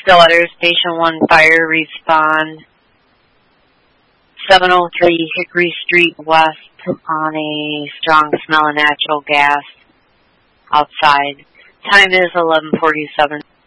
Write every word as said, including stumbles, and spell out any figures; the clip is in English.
Stillwater, Station one Fire, respond seven oh three Hickory Street West on a strong smell of natural gas outside. Time is eleven forty-seven.